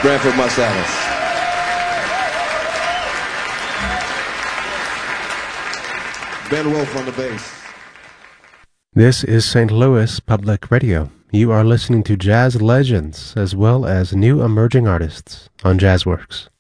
Branford Marsalis. Ben Wolf on the bass. This is St. Louis Public Radio. You are listening to jazz legends as well as new emerging artists on JazzWorks.